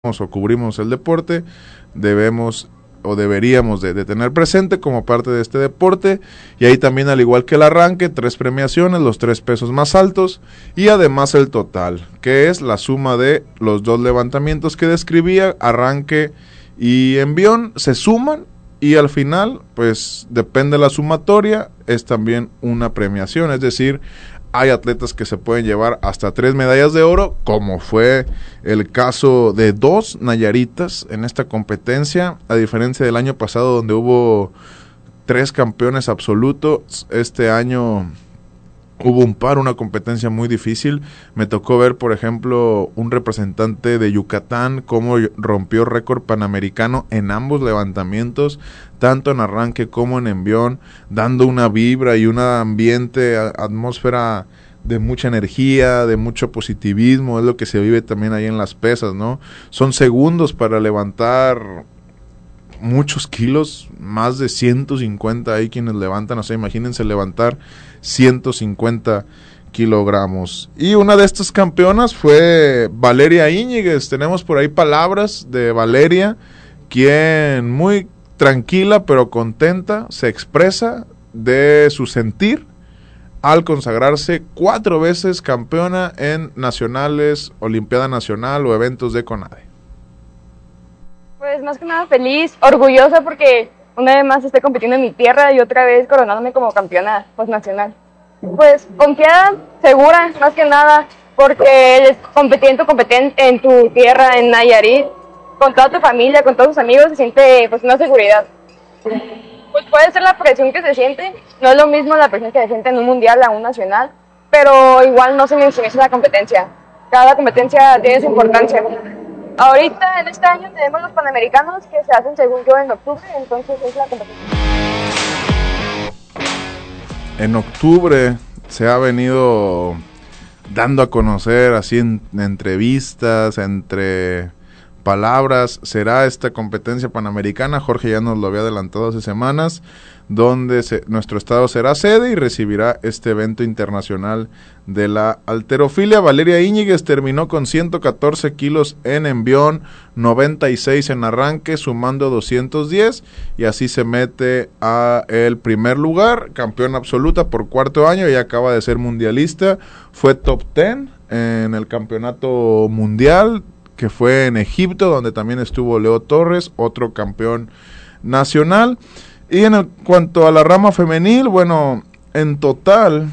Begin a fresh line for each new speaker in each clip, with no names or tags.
o cubrimos el deporte, debemos o deberíamos de tener presente como parte de este deporte. Y ahí también, al igual que el arranque, 3 premiaciones, los 3 pesos más altos y además el total, que es la suma de los 2 levantamientos que describía, arranque y envión, se suman y al final, pues depende de la sumatoria, es también una premiación, es decir, hay atletas que se pueden llevar hasta 3 medallas de oro, como fue el caso de 2 nayaritas en esta competencia, a diferencia del año pasado donde hubo 3 campeones absolutos. Este año hubo una competencia muy difícil. Me tocó ver, por ejemplo, un representante de Yucatán cómo rompió récord panamericano en ambos levantamientos, tanto en arranque como en envión, dando una vibra y un ambiente, atmósfera de mucha energía, de mucho positivismo. Es lo que se vive también ahí en las pesas, ¿no? Son segundos para levantar muchos kilos, más de 150 hay quienes levantan, o sea, imagínense levantar 150 kilogramos. Y una de estas campeonas fue Valeria Íñiguez. Tenemos por ahí palabras de Valeria, quien muy tranquila pero contenta se expresa de su sentir al consagrarse 4 veces campeona en nacionales, Olimpiada Nacional o eventos de CONADE.
Pues más que nada feliz, orgullosa porque una vez más estoy compitiendo en mi tierra y otra vez coronándome como campeona nacional. Pues confiada, segura, más que nada, porque compitiendo en tu tierra, en Nayarit, con toda tu familia, con todos tus amigos, se siente pues una seguridad. Pues puede ser la presión que se siente, no es lo mismo la presión que se siente en un mundial a un nacional, pero igual no se minimiza la competencia. Cada competencia tiene su importancia. Ahorita, en este año, tenemos los Panamericanos que se hacen, según yo, en octubre, entonces es la competencia.
En octubre se ha venido dando a conocer, así en entrevistas, entre palabras, será esta competencia panamericana. Jorge ya nos lo había adelantado hace semanas, donde nuestro estado será sede y recibirá este evento internacional de la halterofilia. Valeria Íñiguez terminó con 114 kilos en envión, 96 en arranque, sumando 210, y así se mete a el primer lugar, campeona absoluta por 4º año, y acaba de ser mundialista. Fue top 10 en el campeonato mundial que fue en Egipto, donde también estuvo Leo Torres, otro campeón nacional. Y cuanto a la rama femenil, bueno, en total,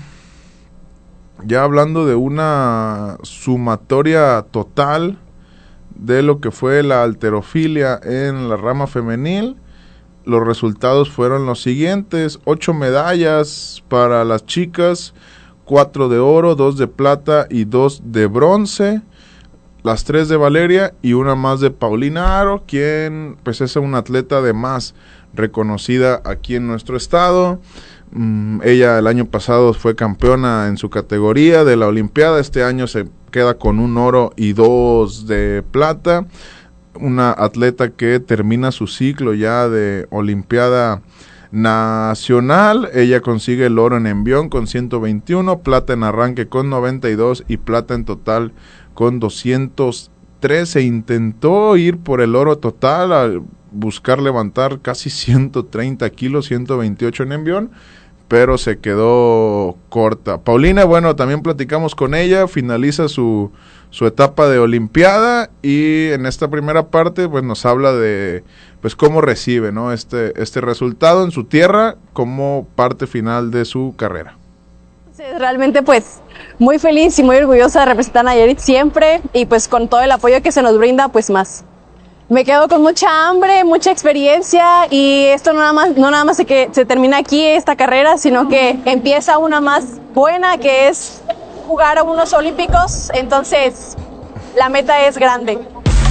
ya hablando de una sumatoria total de lo que fue la halterofilia en la rama femenil, los resultados fueron los siguientes: 8 medallas para las chicas, 4 de oro, 2 de plata y 2 de bronce. Las 3 de Valeria y una más de Paulina Aro, quien pues es una atleta de más reconocida aquí en nuestro estado. Ella el año pasado fue campeona en su categoría de la Olimpiada. Este año se queda con 1 oro y 2 de plata. Una atleta que termina su ciclo ya de Olimpiada Nacional. Ella consigue el oro en envión con 121, plata en arranque con 92 y plata en total con 213. Intentó ir por el oro total al buscar levantar casi 130 kilos, 128 en envión, pero se quedó corta. Paulina, bueno, también platicamos con ella, finaliza su etapa de Olimpiada, y en esta primera parte pues nos habla de pues cómo recibe, ¿no?, este resultado en su tierra como parte final de su carrera.
Sí, realmente pues muy feliz y muy orgullosa de representar a Nayarit siempre, y pues con todo el apoyo que se nos brinda, pues más. Me quedo con mucha hambre, mucha experiencia, y esto no nada más se termina aquí esta carrera, sino que empieza una más buena, que es jugar a unos olímpicos. Entonces la meta es grande.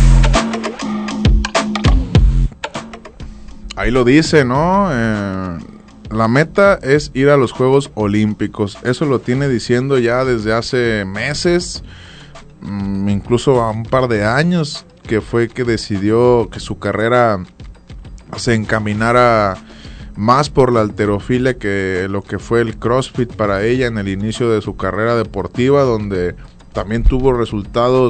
Ahí lo dice, ¿no? La meta es ir a los Juegos Olímpicos. Eso lo tiene diciendo ya desde hace meses, incluso a un par de años, que fue que decidió que su carrera se encaminara más por la halterofilia que lo que fue el CrossFit para ella en el inicio de su carrera deportiva, donde también tuvo resultados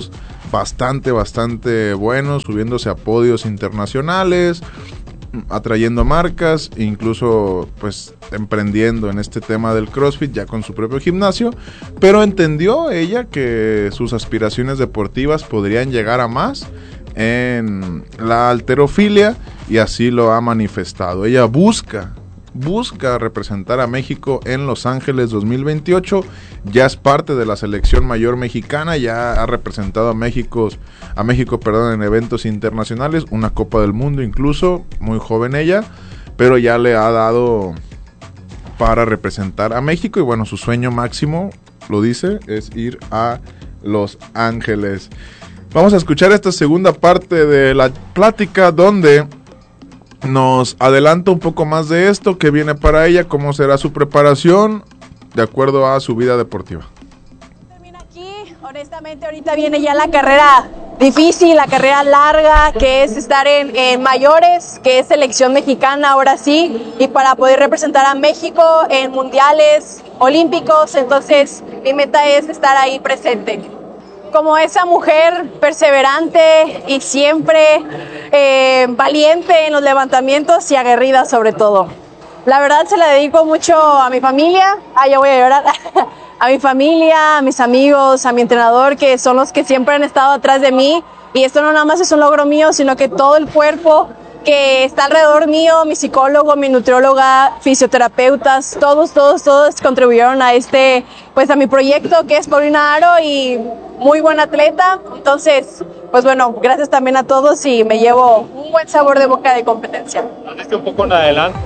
bastante buenos, subiéndose a podios internacionales, atrayendo marcas, incluso pues emprendiendo en este tema del CrossFit ya con su propio gimnasio, pero entendió ella que sus aspiraciones deportivas podrían llegar a más en la halterofilia y así lo ha manifestado. Ella busca representar a México en Los Ángeles 2028, ya es parte de la selección mayor mexicana, ya ha representado a México, en eventos internacionales, una Copa del Mundo incluso, muy joven ella, pero ya le ha dado para representar a México y bueno, su sueño máximo, lo dice, es ir a Los Ángeles. Vamos a escuchar esta segunda parte de la plática donde nos adelanta un poco más de esto, que viene para ella, cómo será su preparación de acuerdo a su vida deportiva.
Termina aquí, honestamente ahorita viene ya la carrera difícil, la carrera larga, que es estar en mayores, que es selección mexicana ahora sí, y para poder representar a México en mundiales, olímpicos, entonces mi meta es estar ahí presente. Como esa mujer perseverante y siempre valiente en los levantamientos y aguerrida sobre todo. La verdad se la dedico mucho a mi familia, ya voy a llorar, a mi familia, a mis amigos, a mi entrenador, que son los que siempre han estado atrás de mí. Y esto no nada más es un logro mío, sino que todo el cuerpo que está alrededor mío, mi psicólogo, mi nutrióloga, fisioterapeutas, todos contribuyeron a a mi proyecto, que es Paulina Aro, y muy buen atleta. Entonces, pues bueno, gracias también a todos y me llevo un buen sabor de boca de competencia.
Un poco en adelante.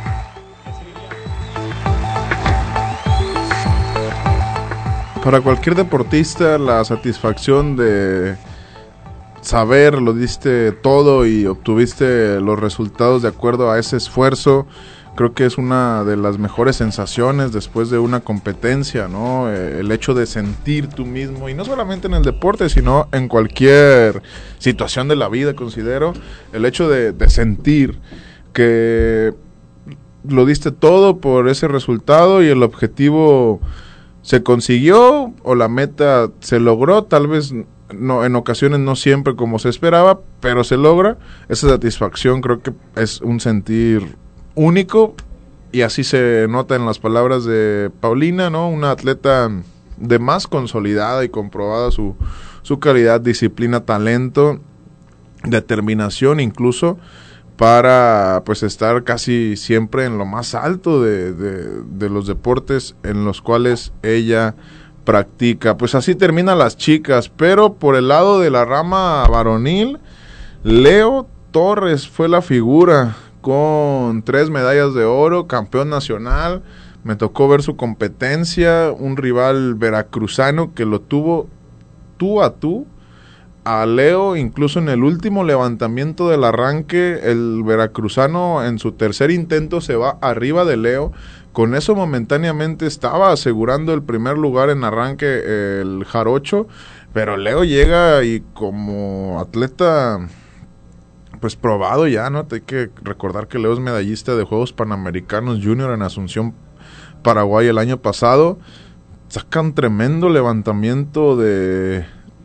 Para cualquier deportista, la satisfacción de saber, lo diste todo y obtuviste los resultados de acuerdo a ese esfuerzo, creo que es una de las mejores sensaciones después de una competencia, ¿no? El hecho de sentir tú mismo, y no solamente en el deporte, sino en cualquier situación de la vida, considero, el hecho de sentir que lo diste todo por ese resultado y el objetivo se consiguió o la meta se logró, tal vez no, en ocasiones no siempre como se esperaba, pero se logra. Esa satisfacción creo que es un sentir único y así se nota en las palabras de Paulina, ¿no? Una atleta de más consolidada y comprobada su calidad, disciplina, talento, determinación incluso para pues estar casi siempre en lo más alto de los deportes en los cuales ella practica. Pues así terminan las chicas, pero por el lado de la rama varonil, Leo Torres fue la figura con 3 medallas de oro, campeón nacional. Me tocó ver su competencia, un rival veracruzano que lo tuvo tú a tú a Leo, incluso en el último levantamiento del arranque, el veracruzano en su tercer intento se va arriba de Leo. Con eso momentáneamente estaba asegurando el primer lugar en arranque el jarocho, pero Leo llega y como atleta pues probado ya, ¿no? Hay que recordar que Leo es medallista de Juegos Panamericanos Junior en Asunción, Paraguay el año pasado. Saca un tremendo levantamiento de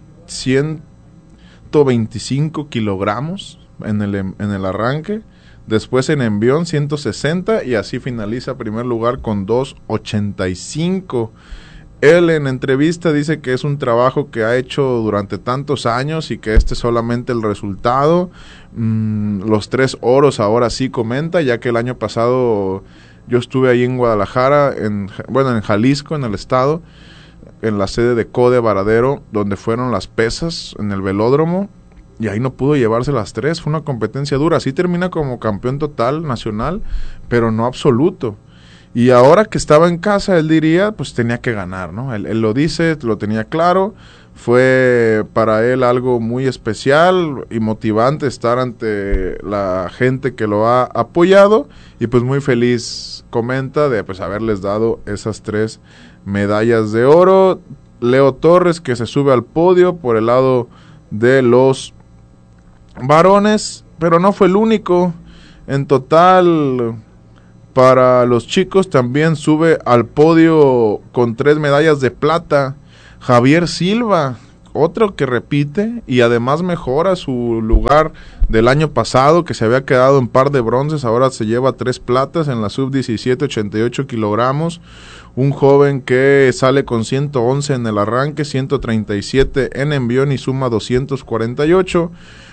125 kilogramos en el arranque. Después en envión 160 y así finaliza primer lugar con 2.85. Él en entrevista dice que es un trabajo que ha hecho durante tantos años y que este es solamente el resultado. Los 3 oros ahora sí comenta, ya que el año pasado yo estuve ahí en Guadalajara, en Jalisco, en el estado, en la sede de CODE Varadero, donde fueron las pesas en el velódromo. Y ahí no pudo llevarse las 3, fue una competencia dura. Así termina como campeón total nacional, pero no absoluto. Y ahora que estaba en casa, él diría, pues tenía que ganar, ¿no? Él lo dice, lo tenía claro. Fue para él algo muy especial y motivante estar ante la gente que lo ha apoyado. Y pues muy feliz, comenta, de pues haberles dado esas 3 medallas de oro. Leo Torres, que se sube al podio por el lado de los varones, pero no fue el único. En total, para los chicos también sube al podio con 3 medallas de plata Javier Silva, otro que repite y además mejora su lugar del año pasado, que se había quedado en par de bronces, ahora se lleva 3 platas en la sub-17, 88 kilogramos. Un joven que sale con 111 en el arranque, 137 en envión y suma 248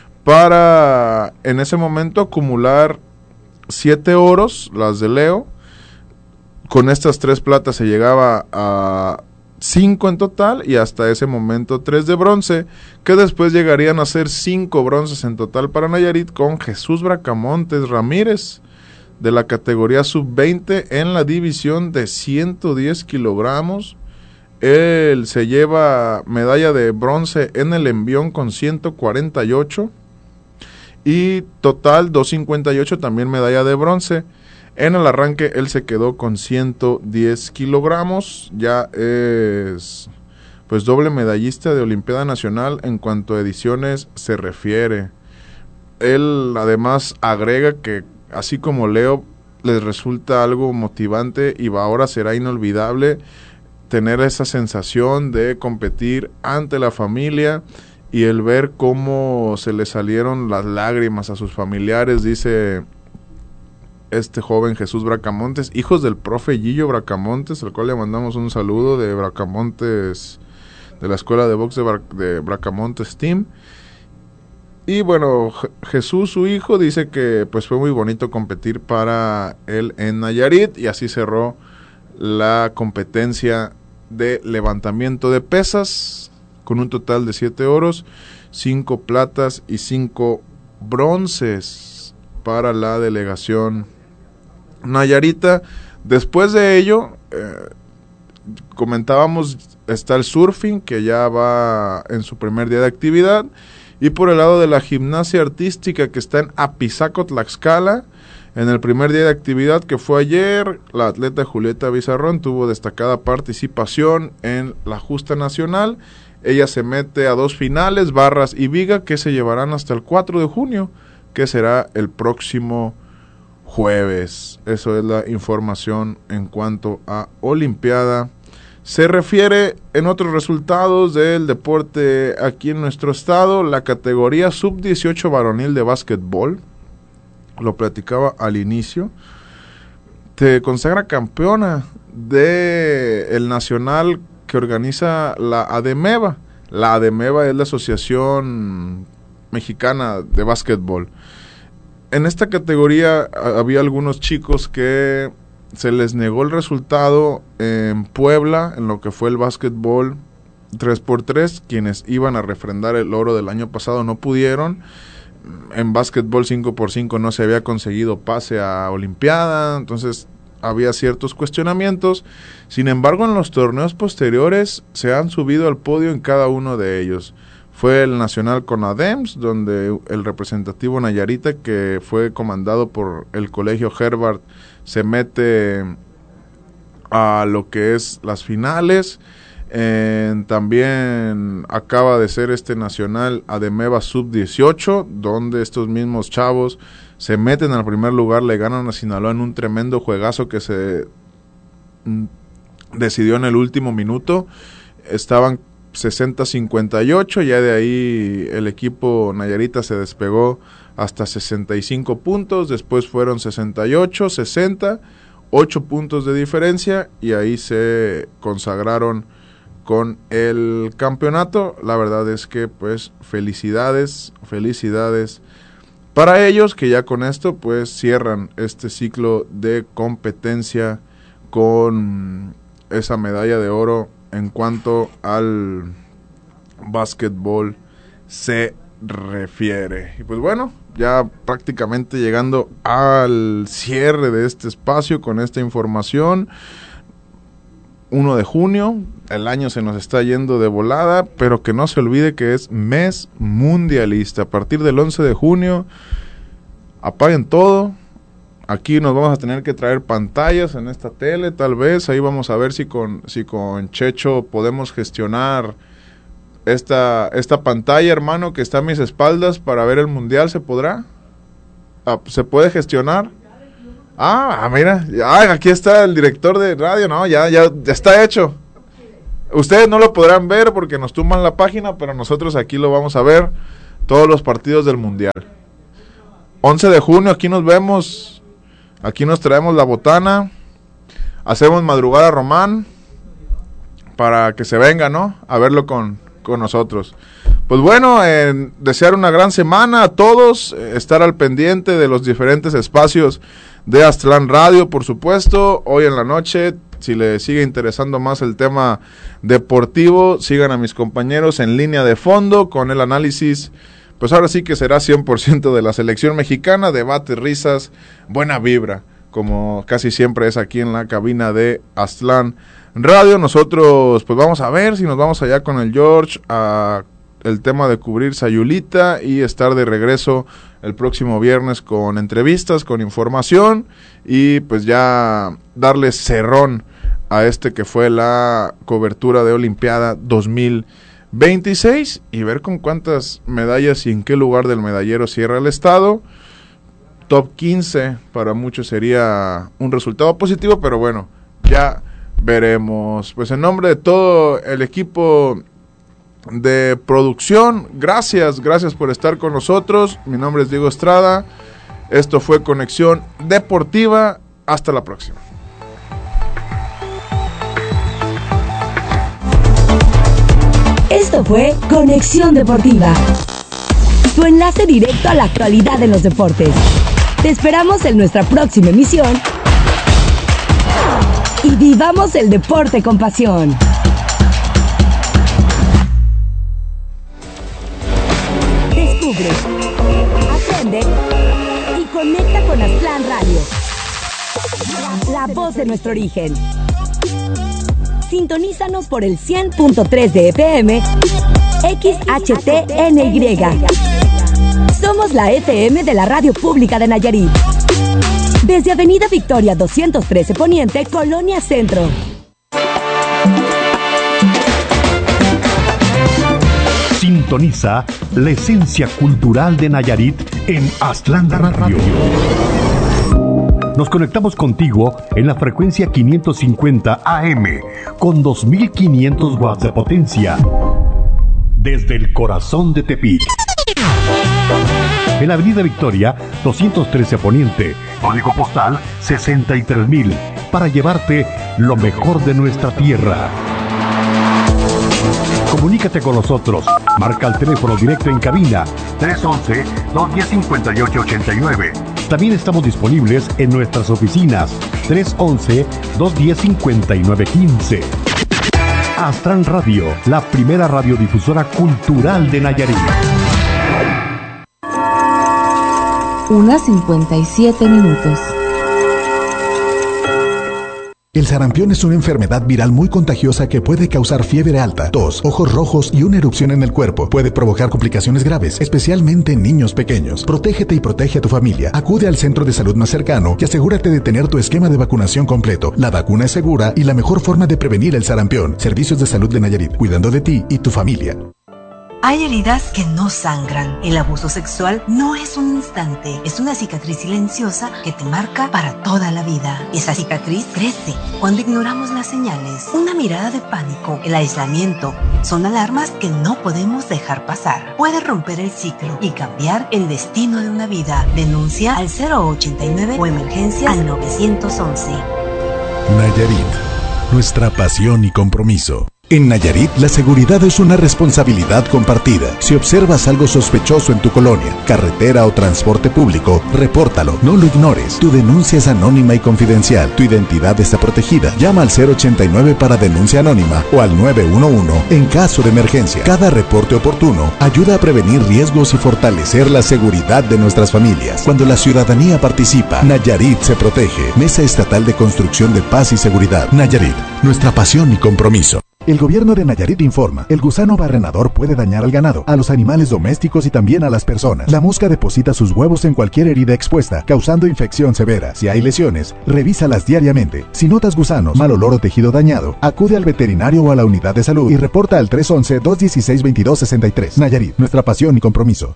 para en ese momento acumular 7 oros, las de Leo. Con estas 3 platas se llegaba a 5 en total y hasta ese momento 3 de bronce, que después llegarían a ser 5 bronces en total para Nayarit con Jesús Bracamontes Ramírez de la categoría sub-20 en la división de 110 kilogramos. Él se lleva medalla de bronce en el envión con 148 y total 258 también medalla de bronce. En el arranque él se quedó con 110 kilogramos, ya es pues doble medallista de Olimpiada Nacional en cuanto a ediciones se refiere. Él además agrega que así como Leo les resulta algo motivante y ahora será inolvidable tener esa sensación de competir ante la familia y el ver cómo se le salieron las lágrimas a sus familiares, dice este joven Jesús Bracamontes, hijos del profe Gillo Bracamontes, al cual le mandamos un saludo de Bracamontes, de la escuela de box de Bracamontes Team. Y bueno, Jesús, su hijo, dice que pues fue muy bonito competir para él en Nayarit y así cerró la competencia de levantamiento de pesas con un total de 7 oros, 5 platas y 5 bronces para la delegación nayarita. Después de ello, comentábamos, está el surfing, que ya va en su primer día de actividad, y por el lado de la gimnasia artística, que está en Apizaco, Tlaxcala, en el primer día de actividad, que fue ayer, la atleta Julieta Bizarrón tuvo destacada participación en la justa nacional. Ella se mete a 2 finales, barras y viga, que se llevarán hasta el 4 de junio, que será el próximo jueves. Eso es la información en cuanto a Olimpiada se refiere. En otros resultados del deporte aquí en nuestro estado, la categoría sub-18 varonil de básquetbol, lo platicaba al inicio, te consagra campeona de el nacional que organiza la ADEMEVA. La ADEMEVA es la Asociación Mexicana de Básquetbol. En esta categoría había algunos chicos que se les negó el resultado en Puebla, en lo que fue el básquetbol 3x3, quienes iban a refrendar el oro del año pasado no pudieron. En básquetbol 5x5 no se había conseguido pase a Olimpiada, entonces había ciertos cuestionamientos. Sin embargo, en los torneos posteriores se han subido al podio en cada uno de ellos. Fue el nacional con ADEMS, donde el representativo Nayarita, que fue comandado por el colegio Herbert, se mete a lo que es las finales. También acaba de ser este nacional ADEMEVA sub-18, donde estos mismos chavos se meten al primer lugar, le ganan a Sinaloa en un tremendo juegazo que se decidió en el último minuto. Estaban 60-58, ya de ahí el equipo Nayarita se despegó hasta 65 puntos, después fueron 68-60, 8 puntos de diferencia, y ahí se consagraron con el campeonato. La verdad es que pues felicidades para ellos, que ya con esto pues cierran este ciclo de competencia con esa medalla de oro en cuanto al básquetbol se refiere. Y pues bueno, ya prácticamente llegando al cierre de este espacio con esta información. 1 de junio, el año se nos está yendo de volada, pero que no se olvide que es mes mundialista. A partir del 11 de junio, apaguen todo. Aquí nos vamos a tener que traer pantallas en esta tele, tal vez. Ahí vamos a ver si con Checho podemos gestionar esta pantalla, hermano, que está a mis espaldas para ver el mundial. ¿Se podrá? ¿Se puede gestionar? Mira, aquí está el director de radio. No, ya está hecho. Ustedes no lo podrán ver porque nos tumban la página, pero nosotros aquí lo vamos a ver, todos los partidos del Mundial. 11 de junio, aquí nos vemos, aquí nos traemos la botana, hacemos madrugada Román, para que se venga, ¿no? A verlo con nosotros. Pues bueno, desear una gran semana a todos, estar al pendiente de los diferentes espacios de Aztlán Radio, por supuesto. Hoy en la noche, si les sigue interesando más el tema deportivo, sigan a mis compañeros en Línea de Fondo con el análisis, pues ahora sí que será 100% de la selección mexicana, debate, risas, buena vibra, como casi siempre es aquí en la cabina de Aztlán Radio. Nosotros pues vamos a ver si nos vamos allá con el George a el tema de cubrir Sayulita y estar de regreso el próximo viernes con entrevistas, con información y pues ya darle cerrón a que fue la cobertura de Olimpiada 2026 y ver con cuántas medallas y en qué lugar del medallero cierra el estado. Top 15 para muchos sería un resultado positivo, pero bueno, ya veremos. Pues en nombre de todo el equipo de producción, gracias por estar con nosotros. Mi nombre es Diego Estrada, esto fue Conexión Deportiva, hasta la próxima.
Esto fue Conexión Deportiva, tu enlace directo a la actualidad de los deportes. Te esperamos en nuestra próxima emisión y vivamos el deporte con pasión. Descubre, aprende y conecta con Aztlán Radio, la voz de nuestro origen. Sintonízanos por el 100.3 de FM, XHTNY. Somos la FM de la Radio Pública de Nayarit. Desde Avenida Victoria 213 Poniente, Colonia Centro.
Sintoniza la esencia cultural de Nayarit en Aztlán Radio. Nos conectamos contigo en la frecuencia 550 AM con 2500 watts de potencia desde el corazón de Tepic. En la Avenida Victoria 213 Poniente, código postal 63000, para llevarte lo mejor de nuestra tierra. Comunícate con nosotros. Marca el teléfono directo en cabina 311-210-5889. También estamos disponibles en nuestras oficinas 311-210-5915. Aztlán Radio, la primera radiodifusora cultural de Nayarit.
1:57 minutos.
El sarampión es una enfermedad viral muy contagiosa que puede causar fiebre alta, tos, ojos rojos y una erupción en el cuerpo. Puede provocar complicaciones graves, especialmente en niños pequeños. Protégete y protege a tu familia. Acude al centro de salud más cercano y asegúrate de tener tu esquema de vacunación completo. La vacuna es segura y la mejor forma de prevenir el sarampión. Servicios de Salud de Nayarit, cuidando de ti y tu familia.
Hay heridas que no sangran. El abuso sexual no es un instante, es una cicatriz silenciosa que te marca para toda la vida. Esa cicatriz crece cuando ignoramos las señales. Una mirada de pánico, el aislamiento, son alarmas que no podemos dejar pasar. Puede romper el ciclo y cambiar el destino de una vida. Denuncia al 089 o emergencias al 911.
Nayarit, nuestra pasión y compromiso. En Nayarit, la seguridad es una responsabilidad compartida. Si observas algo sospechoso en tu colonia, carretera o transporte público, repórtalo, no lo ignores. Tu denuncia es anónima y confidencial. Tu identidad está protegida. Llama al 089 para denuncia anónima o al 911 en caso de emergencia. Cada reporte oportuno ayuda a prevenir riesgos y fortalecer la seguridad de nuestras familias. Cuando la ciudadanía participa, Nayarit se protege. Mesa Estatal de Construcción de Paz y Seguridad. Nayarit, nuestra pasión y compromiso. El gobierno de Nayarit informa, el gusano barrenador puede dañar al ganado, a los animales domésticos y también a las personas. La mosca deposita sus huevos en cualquier herida expuesta, causando infección severa. Si hay lesiones, revísalas diariamente. Si notas gusanos, mal olor o tejido dañado, acude al veterinario o a la unidad de salud y reporta al 311-216-2263. Nayarit, nuestra pasión y compromiso.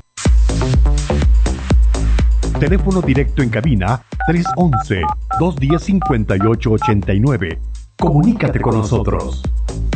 Teléfono directo en cabina 311-210-5889. Comunícate con nosotros.